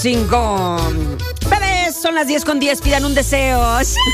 5. Bebés, son las 10:10, pidan un deseo.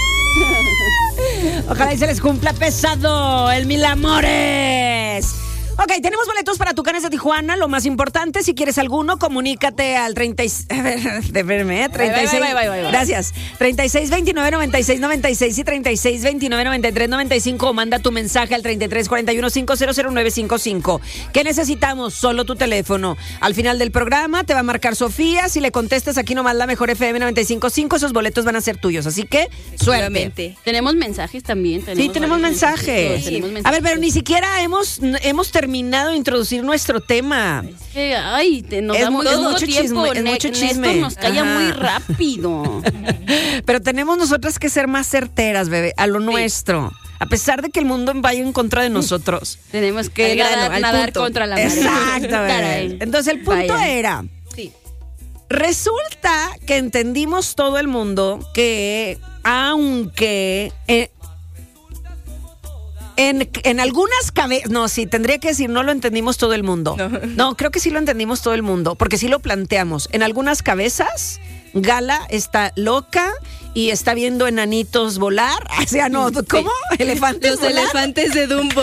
Ojalá y se les cumpla pesado el mil amores. Ok, tenemos boletos para Tucanes de Tijuana. Lo más importante, si quieres alguno, comunícate al 36. A ver, espérame, 36. Gracias. 36 29 96 96 y 36 29 93 95. O manda tu mensaje al 33 41 500 955. ¿Qué necesitamos? Solo tu teléfono. Al final del programa te va a marcar Sofía. Si le contestas aquí nomás la mejor FM 95.5, esos boletos van a ser tuyos. Así que, suerte. Tenemos mensajes también. Tenemos mensajes. A ver, pero ni siquiera hemos terminado de introducir nuestro tema. Es que, nos damos mucho tiempo. Mucho chisme. Esto nos calla muy rápido. Pero tenemos nosotras que ser más certeras, bebé, a lo nuestro. A pesar de que el mundo vaya en contra de nosotros. Tenemos que nadar contra la marea. Exacto, bebé. Entonces el punto era... Sí. Resulta que entendimos todo el mundo que aunque... En algunas cabezas, no, sí, tendría que decir, no lo entendimos todo el mundo. No, creo que sí lo entendimos todo el mundo, porque sí lo planteamos. En algunas cabezas, Gala está loca y está viendo enanitos volar. O sea, no, ¿cómo? Sí. Elefantes Los volar. elefantes de Dumbo.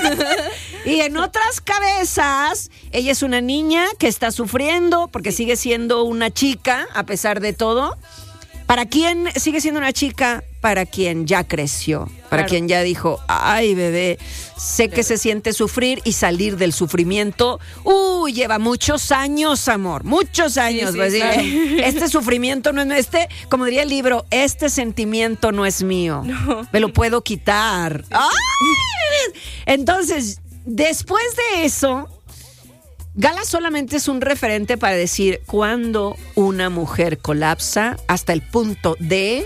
Y en otras cabezas, ella es una niña que está sufriendo porque sigue siendo una chica, a pesar de todo. ¿Para quién sigue siendo una chica? Para quien ya creció, para quien ya dijo, ay bebé, sé que se siente sufrir y salir del sufrimiento. Lleva muchos años, amor, muchos años. Sí, claro. Este sufrimiento no es, como diría el libro, este sentimiento no es mío, me lo puedo quitar. Sí. ¡Ay! Entonces, después de eso... Gala solamente es un referente para decir cuando una mujer colapsa hasta el punto de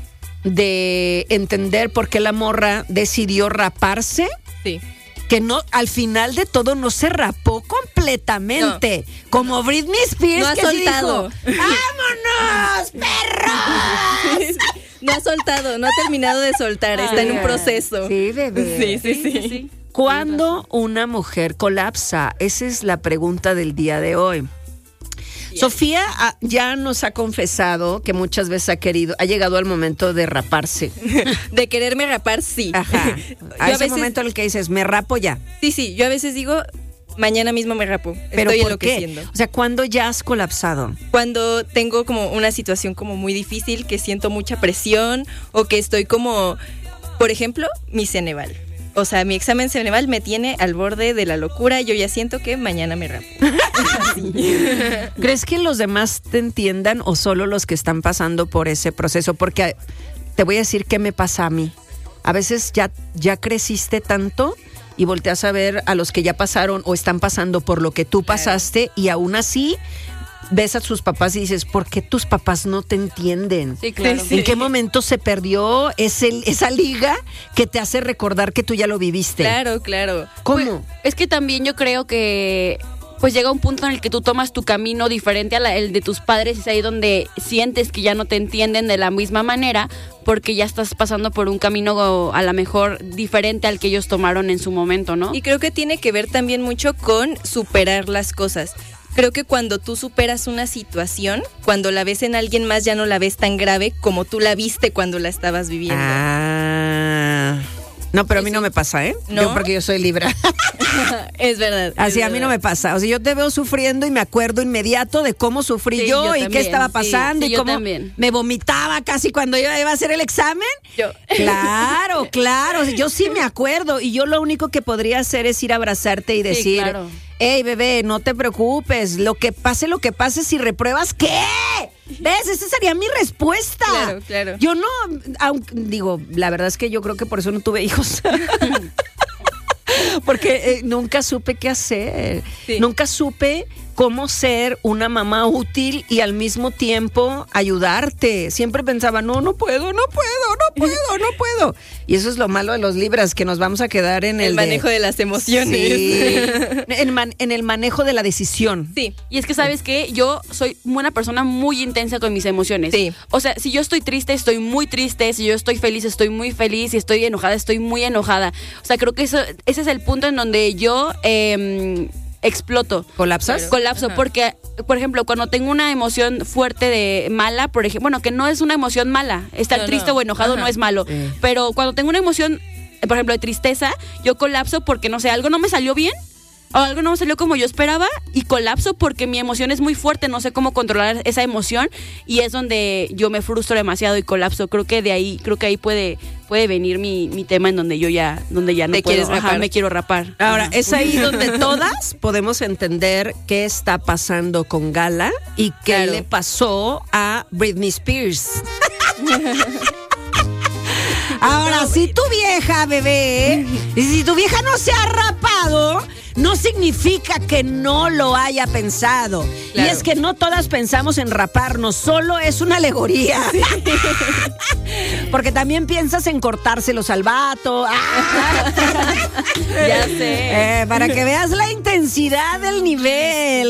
entender por qué la morra decidió raparse. Sí. Que no, al final de todo no se rapó completamente. No. Como Britney Spears, no ha que soltado. Sí dijo, ¡vámonos, perros! No ha soltado, no ha terminado de soltar, está en un proceso. Sí, bebé. Sí. ¿Cuándo una mujer colapsa? Esa es la pregunta del día de hoy. Sofía ya nos ha confesado que muchas veces ha llegado al momento de raparse. De quererme rapar, sí. Ajá. A ese momento en el que dices, me rapo ya. Sí, yo a veces digo, mañana mismo me rapo. ¿Pero estoy por enloqueciendo. qué? O sea, ¿cuándo ya has colapsado? Cuando tengo como una situación como muy difícil, que siento mucha presión o que estoy como, por ejemplo, mi Ceneval. O sea, mi examen Ceneval me tiene al borde de la locura. Yo ya siento que mañana me rapo. ¿Crees que los demás te entiendan o solo los que están pasando por ese proceso? Porque te voy a decir qué me pasa a mí. A veces ya creciste tanto y volteas a ver a los que ya pasaron o están pasando por lo que tú pasaste y aún así... ves a sus papás y dices, ¿por qué tus papás no te entienden? Sí, claro. ¿En qué momento se perdió esa liga que te hace recordar que tú ya lo viviste? Claro. ¿Cómo? Pues, es que también yo creo que pues llega un punto en el que tú tomas tu camino diferente el de tus padres y es ahí donde sientes que ya no te entienden de la misma manera porque ya estás pasando por un camino a lo mejor diferente al que ellos tomaron en su momento, ¿no? Y creo que tiene que ver también mucho con superar las cosas. Creo que cuando tú superas una situación, cuando la ves en alguien más ya no la ves tan grave como tú la viste cuando la estabas viviendo. No, pero a mí no me pasa, ¿eh? ¿No? Porque yo soy Libra. Es verdad. Así a mí no me pasa. O sea, yo te veo sufriendo y me acuerdo inmediato de cómo sufrí yo y también, qué estaba pasando y cómo me vomitaba casi cuando yo iba a hacer el examen. Claro. O sea, yo sí me acuerdo y yo lo único que podría hacer es ir a abrazarte y decir... Sí, claro. Hey, bebé, no te preocupes. Lo que pase, si repruebas, ¿qué? ¿Ves? Esa sería mi respuesta. Claro. Yo no, la verdad es que yo creo que por eso no tuve hijos. Porque nunca supe qué hacer. Sí. Nunca supe cómo ser una mamá útil y al mismo tiempo ayudarte. Siempre pensaba, no puedo. Y eso es lo malo de los Libras, que nos vamos a quedar en el manejo de las emociones. Sí. en el manejo de la decisión. Sí, y es que ¿sabes qué? Yo soy una persona muy intensa con mis emociones. Sí. O sea, si yo estoy triste, estoy muy triste. Si yo estoy feliz, estoy muy feliz. Si estoy enojada, estoy muy enojada. O sea, creo que ese es el punto en donde yo... exploto. ¿Colapsas? Colapso, porque, por ejemplo, cuando tengo una emoción fuerte de mala, por ejemplo, bueno, que no es una emoción mala, estar triste o enojado no es malo, pero cuando tengo una emoción, por ejemplo, de tristeza, yo colapso porque, no sé, algo no me salió bien, o algo no me salió como yo esperaba, y colapso porque mi emoción es muy fuerte, no sé cómo controlar esa emoción, y es donde yo me frustro demasiado y colapso. Creo que ahí puede venir mi tema en donde yo ya no puedo, me quiero rapar. Ahora, es ahí donde todas podemos entender qué está pasando con Gala y qué le pasó a Britney Spears. Ahora, si tu vieja, bebé, si tu vieja no se ha rapado, no significa que no lo haya pensado. Claro. Y es que no todas pensamos en raparnos, solo es una alegoría. Sí. Porque también piensas en cortárselos al vato. Ya sé. Para que veas la intensidad del nivel.